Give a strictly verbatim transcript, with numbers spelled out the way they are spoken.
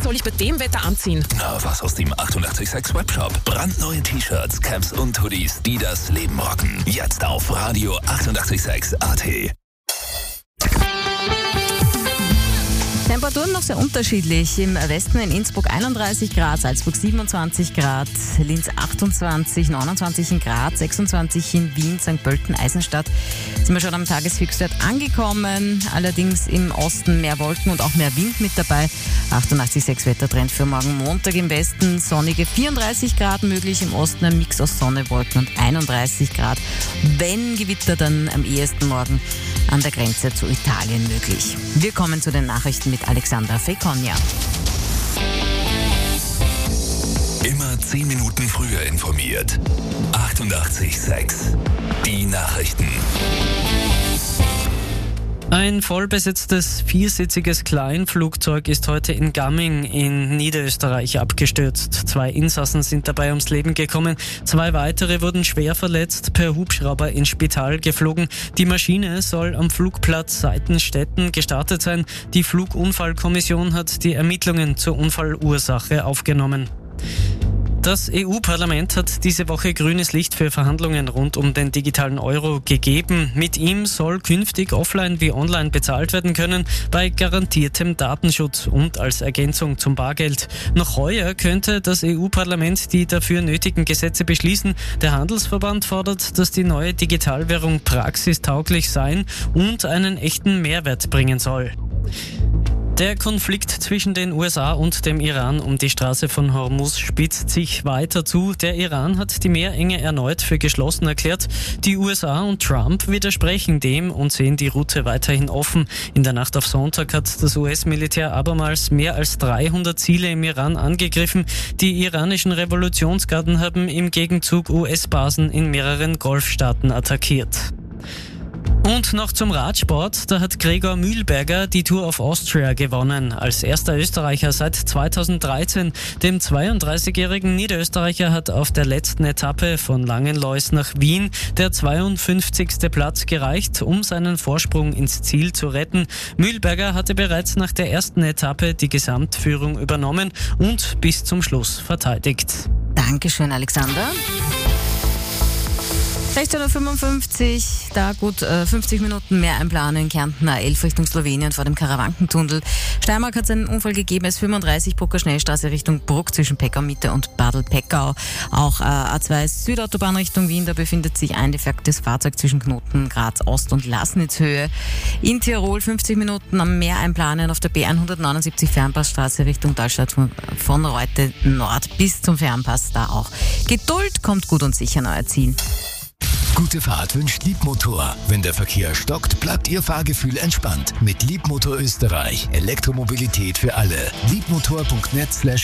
soll ich bei dem Wetter anziehen? Na, was aus dem achtundachtzig Komma sechs Webshop. Brandneue T-Shirts, Caps und Hoodies, die das Leben rocken. Jetzt auf Radio achtundachtzig Komma sechs A T. Temperaturen noch sehr unterschiedlich. Im Westen in Innsbruck einunddreißig Grad, Salzburg siebenundzwanzig Grad, Linz achtundzwanzig, neunundzwanzig in Graz, sechsundzwanzig in Wien, Sankt Pölten, Eisenstadt. Sind wir schon am Tageshöchstwert angekommen. Allerdings im Osten mehr Wolken und auch mehr Wind mit dabei. achtundachtzig Komma sechs Wettertrend für morgen Montag. Im Westen sonnige vierunddreißig Grad möglich, im Osten ein Mix aus Sonne, Wolken und einunddreißig Grad. Wenn Gewitter, dann am ehesten morgen an der Grenze zu Italien möglich. Wir kommen zu den Nachrichten mit Alexandra Fekonja. Immer zehn Minuten früher informiert. achtundachtzig Komma sechs. Die Nachrichten. Ein vollbesetztes viersitziges Kleinflugzeug ist heute in Gamming in Niederösterreich abgestürzt. Zwei Insassen sind dabei ums Leben gekommen. Zwei weitere wurden schwer verletzt, per Hubschrauber ins Spital geflogen. Die Maschine soll am Flugplatz Seitenstetten gestartet sein. Die Flugunfallkommission hat die Ermittlungen zur Unfallursache aufgenommen. Das E U-Parlament hat diese Woche grünes Licht für Verhandlungen rund um den digitalen Euro gegeben. Mit ihm soll künftig offline wie online bezahlt werden können, bei garantiertem Datenschutz und als Ergänzung zum Bargeld. Noch heuer könnte das E U-Parlament die dafür nötigen Gesetze beschließen. Der Handelsverband fordert, dass die neue Digitalwährung praxistauglich sein und einen echten Mehrwert bringen soll. Der Konflikt zwischen den U S A und dem Iran um die Straße von Hormuz spitzt sich weiter zu. Der Iran hat die Meerenge erneut für geschlossen erklärt. Die U S A und Trump widersprechen dem und sehen die Route weiterhin offen. In der Nacht auf Sonntag hat das U S-Militär abermals mehr als dreihundert Ziele im Iran angegriffen. Die iranischen Revolutionsgarden haben im Gegenzug U S-Basen in mehreren Golfstaaten attackiert. Und noch zum Radsport, da hat Gregor Mühlberger die Tour of Austria gewonnen. Als erster Österreicher seit zweitausenddreizehn. Dem zweiunddreißigjährigen Niederösterreicher hat auf der letzten Etappe von Langenlois nach Wien der zweiundfünfzigste Platz gereicht, um seinen Vorsprung ins Ziel zu retten. Mühlberger hatte bereits nach der ersten Etappe die Gesamtführung übernommen und bis zum Schluss verteidigt. Dankeschön, Alexander. sechzehn Uhr fünfundfünfzig, da gut äh, fünfzig Minuten mehr einplanen in Kärnten A elf Richtung Slowenien vor dem Karawankentunnel. Steiermark hat es einen Unfall gegeben, es fünfunddreißig Brucker Schnellstraße Richtung Bruck zwischen Peckau-Mitte und Badl-Peckau. Auch äh, A zwei Südautobahn Richtung Wien, da befindet sich ein defektes Fahrzeug zwischen Knoten Graz Ost und Laßnitzhöhe. In Tirol fünfzig Minuten am Meer einplanen auf der B hundertneunundsiebzig Fernpassstraße Richtung Deutschland von, von Reute Nord bis zum Fernpass, da auch. Geduld, kommt gut und sicher neuer Ziel. Gute Fahrt wünscht Liebmotor. Wenn der Verkehr stockt, bleibt Ihr Fahrgefühl entspannt. Mit Liebmotor Österreich. Elektromobilität für alle. liebmotor punkt net slash